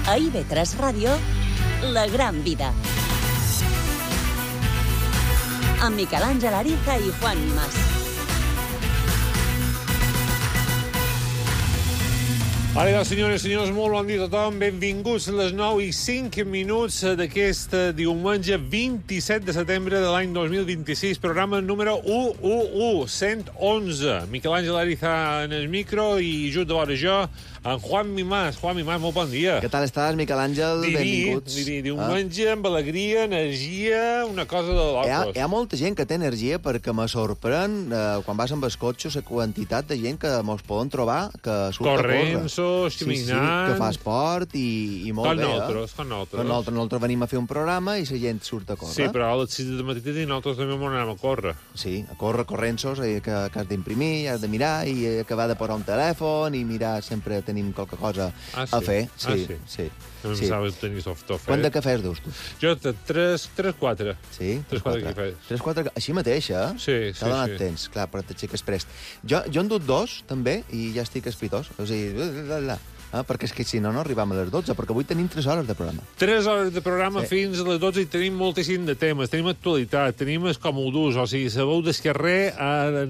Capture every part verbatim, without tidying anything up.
A I V tres Ràdio, La Gran Vida. Amb Miquel Àngel Ariza i Juan Mas. Ara, senyores i senyors, molt bon dia a tothom. Benvinguts a les nou i cinc minuts d'aquest diumenge vint-i-set de setembre de l'any dos mil vint-i-sis, programa número cent onze. Miquel Àngel Ariza en el micro i just de vora jo, en Juan Mas. Juan Mas, molt bon dia. Què tal estàs, Miquel Àngel? Diví, Benvinguts. Diví, diumenge ah. amb alegria, energia, una cosa de locos. Hi ha, hi ha molta gent que té energia perquè me sorprèn, eh, quan vas amb el cotxe, la quantitat de gent que mos poden trobar que surt Corrents, a córrer. sí, sí, que fa esport i, i molt con bé, nosaltres, eh? Con nosaltres. Con nosaltres. Nosaltres venim a fer un programa i la gent surt a córrer. Sí, però a les sis de matí i nosaltres també m'ho anem a córrer. Sí, a córrer, corrensos, eh, que, que has d'imprimir, has de mirar i eh, acabar de posar un telèfon i mirar, sempre tenim qualque cosa ah, sí? a fer. Sí, ah, sí? sí. No em sí. sabes tenir soft fet. Quant de cafès deus tu? Jo, tres, tres, quatre. Sí? Tres, quatre cafès. Tres, quatre, així mateix, eh? Sí, sí, T'ha donat sí. temps, clar, però t'aixeques prest. Jo, jo en dut dos, també, i ja estic espitós. O sigui, la, la, eh? perquè és que si no, no arribam a les dotze, perquè avui tenim tres hores de programa. Tres hores de programa Sí. fins a les dotze i tenim moltíssim de temes. Tenim actualitat, tenim el com ho dus, o sigui, sabeu d'esquerrer en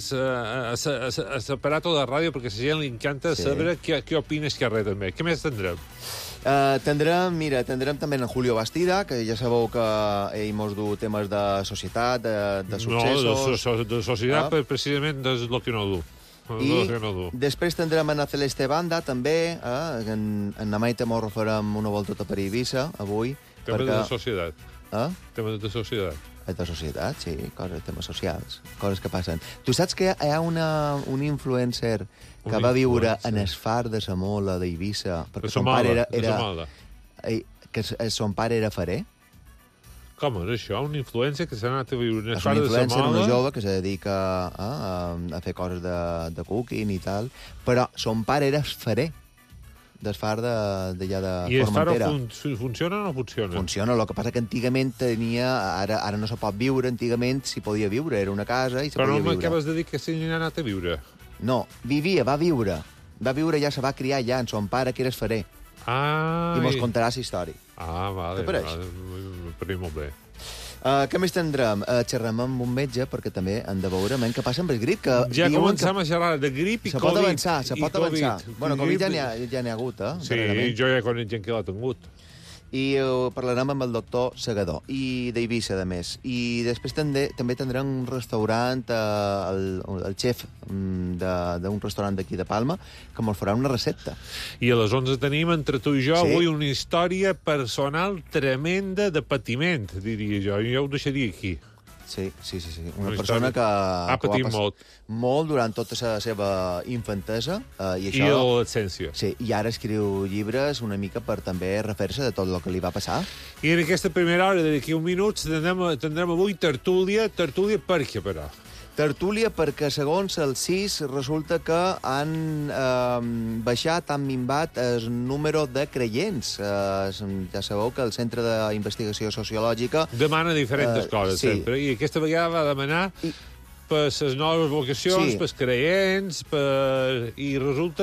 l'aparato de ràdio, perquè a la gent li encanta Sí. saber què, què opina esquerrer, també. Què més tindrem? Uh, tindrem, mira, tindrem també en Julio Bastida, que ja sabeu que ell mos du temes de societat, de, de successos... No, de, so, de societat, Ah. ah. precisament és el que no du. I que no du. després tindrem en Celeste Banda, també, eh? en, en la Maite mos referem una volta per Eivissa, avui. Temes perquè... de societat. Eh? Temes de societat. De societat, sí, coses, temes socials, coses que passen. Tu saps que hi ha una, un influencer que Un va viure influencer. en el far de sa Mola d'Eivissa, De perquè sa son Mola, pare era... de sa era Mola. eh, que s- son pare era farer. Com és això? Un influencer que s'ha anat a viure en el És far un de influencer, Samola? una jove que se dedica a, a, a fer coses de, de cooking i tal, però son pare era farer del far d'allà de, de, I el far Formentera. fun funciona o no funciona? Funciona, el que passa que antigament tenia... Ara, ara no se pot viure, antigament s'hi podia viure, era una casa i se Però no podia viure. m'acabes de dir que s'hi ha anat a viure. No, vivia, va viure. Va viure ja, se va criar allà, en son pare, que era farer. Ah, I mos i- contarà la història. Ah, vale. Què pareix? Vale, per mi molt bé. Uh, què més tindrem? Uh, xerrem amb un metge, perquè també han de veure men, què passa amb el grip. Que Ja diuen començam a xerrar de grip i Se Covid. pot avançar, se i pot Covid. avançar. Bueno, Covid ja n'hi ha, ja n'hi ha hagut, eh? Sí, darrerament. jo ja conec gent que l'ha tingut. I uh, parlarem amb el doctor Segador, i d'Eivissa, a més. I després també, també tindrem un restaurant, uh, el, el xef um, d'un restaurant d'aquí de Palma, que ens farà una recepta. I a les onze tenim, entre tu i jo, Sí. avui una història personal tremenda de patiment, diria jo. Jo ho deixaria aquí. Sí, sí, sí. sí. Una Una persona història. que... Ha que ho patit pas- molt. Molt durant tota la seva infantesa. Eh, I I això... l'adolescència. Sí, i ara escriu llibres una mica per també refer-se de tot el que li va passar. I en aquesta primera hora, d'aquí un minut, tindrem, tindrem avui tertúlia. Tertúlia per què, però? Tertúlia perquè, segons el C I S, resulta que han eh, baixat, han minvat el número de creients. Eh, ja sabeu que el Centre d'Investigació Sociològica... Demana diferents Eh, coses, sí. sempre. I aquesta vegada va demanar I- per les noves vocacions, Sí. pels creients, per... i resulta